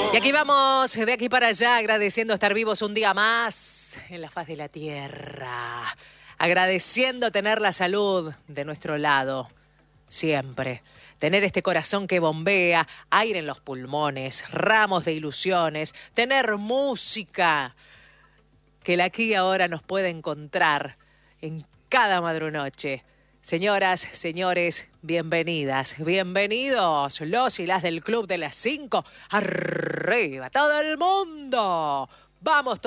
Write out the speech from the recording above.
Y aquí vamos, de aquí para allá, agradeciendo estar vivos un día más en la faz de la tierra. Agradeciendo tener la salud de nuestro lado, siempre. Tener este corazón que bombea, aire en los pulmones, ramos de ilusiones, tener música que la aquí y ahora nos puede encontrar en cada madrunoche. Señoras, señores, bienvenidas, bienvenidos los y las del Club de las 5. ¡Arriba todo el mundo! ¡Vamos!